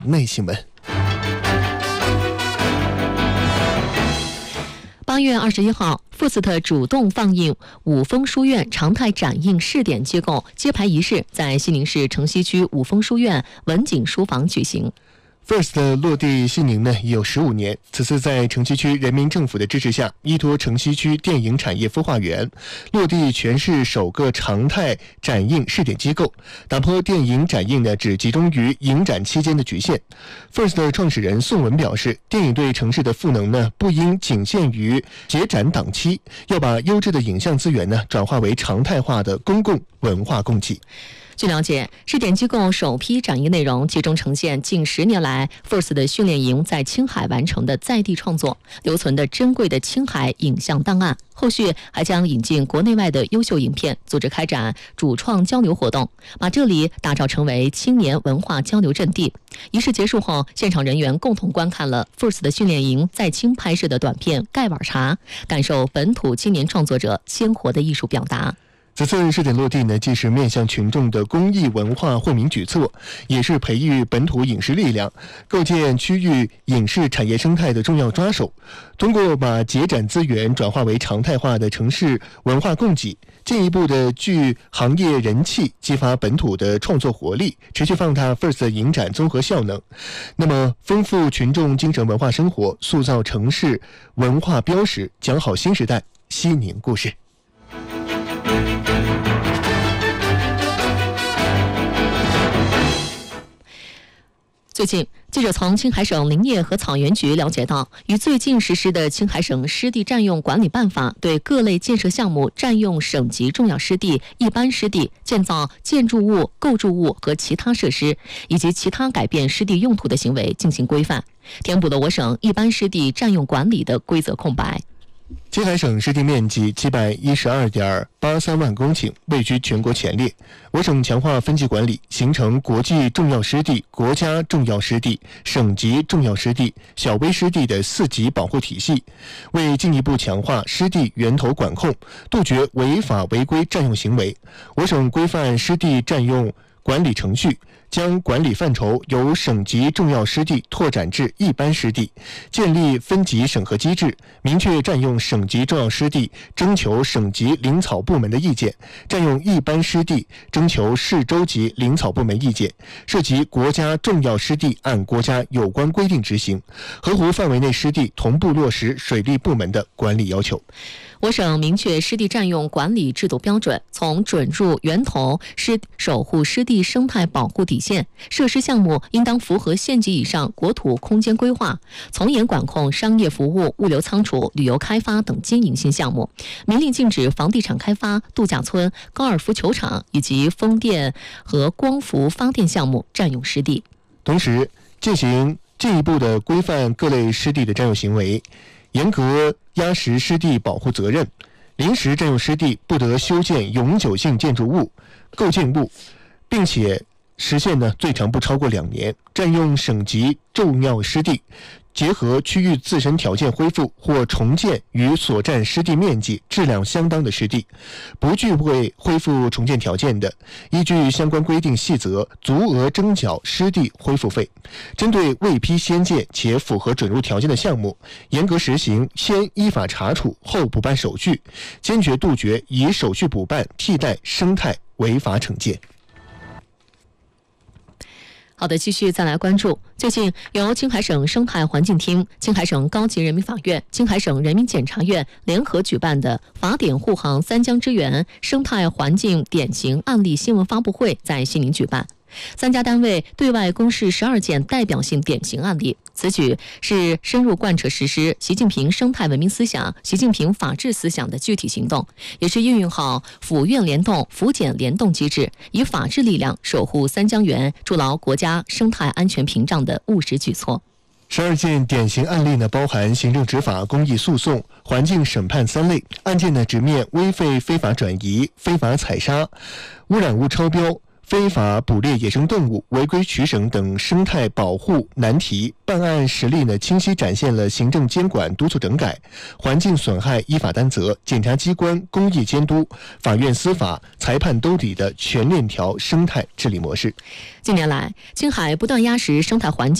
内新闻。 8月21号，FIRST 主动放映五峰书院常态展映试点机构揭牌仪式在西宁市城西区五峰书院文景书房举行。 FIRST 落地西宁已有15年，此次在城西区人民政府的支持下，依托城西区电影产业孵化园，落地全市首个常态展映试点机构，打破电影展映只集中于影展期间的局限。FIRST 创始人宋文表示，电影对城市的赋能不应仅限于节展档期，要把优质的影像资源转化为常态化的公共文化供给。 据了解，试点机构首批展映内容集中呈现近10年来 FIRST 的训练营在青海完成的在地创作，留存的珍贵的青海影像档案。后续还将引进国内外的优秀影片，组织开展主创交流活动，把这里打造成为青年文化交流阵地。仪式结束后，现场人员共同观看了 FIRST 的训练营在青拍摄的短片《盖碗茶》，感受本土青年创作者鲜活的艺术表达。 此次试点落地既是面向群众的公益文化惠民举措，也是培育本土影视力量、构建区域影视产业生态的重要抓手。通过把节展资源转化为常态化的城市文化供给，进一步的聚行业人气，激发本土的创作活力，持续放大 FIRST 影展综合效能。那么，丰富群众精神文化生活，塑造城市文化标识，讲好新时代西宁故事。 最近，记者从青海省林业和草原局了解到，与最近实施的青海省湿地占用管理办法对各类建设项目占用省级重要湿地、一般湿地、建造建筑物、构筑物和其他设施，以及其他改变湿地用途的行为进行规范，填补了我省一般湿地占用管理的规则空白。 青海省湿地面积712.83万公顷，位居全国前列。我省强化分级管理，形成国际重要湿地、国家重要湿地、省级重要湿地、小微湿地的4级保护体系。为进一步强化湿地源头管控，杜绝违法违规占用行为，我省规范湿地占用管理程序，将管理范畴由省级重要湿地拓展至一般湿地，建立分级审核机制，明确占用省级重要湿地征求省级林草部门的意见，占用一般湿地征求市州级林草部门意见，涉及国家重要湿地按国家有关规定执行，合湖范围内湿地同步落实水利部门的管理要求。 我省明确湿地占用管理制度标准，从准入源头守护湿地生态保护底线，设施项目应当符合县级以上国土空间规划，从严管控商业服务、物流仓储、旅游开发等经营性项目，明令禁止房地产开发、度假村、高尔夫球场以及风电和光伏发电项目占用湿地。 同时，进一步的规范各类湿地的占用行为，严格压实湿地保护责任，临时占用湿地不得修建永久性建筑物、构建物，并且实现最长不超过2年。占用省级重要湿地，结合区域自身条件恢复或重建与所占湿地面积质量相当的湿地，不具备恢复重建条件的，依据相关规定细则足额征缴湿地恢复费。针对未批先建且符合准入条件的项目，严格实行先依法查处后补办手续，坚决杜绝以手续补办替代生态违法惩戒。 好的，继续再来关注。最近，由青海省生态环境厅、青海省高级人民法院、青海省人民检察院联合举办的法典护航三江之源生态环境典型案例新闻发布会在西宁举办。3家单位对外公示12件代表性典型案例，此举是深入贯彻实施习近平生态文明思想、习近平法治思想的具体行动，也是运用好府院联动、府检联动机制，以法治力量守护三江源、筑牢国家生态安全屏障的务实举措。 12件典型案例包含行政执法、公益诉讼、环境审判3类。案件直面危废非法转移、非法采砂、污染物超标、 非法捕猎野生动物、违规取省等生态保护难题，办案实力清晰展现了行政监管督促整改、环境损害依法担责、检察机关公益监督、法院司法、裁判兜底的全链条生态治理模式。 近年来，青海不断压实生态环境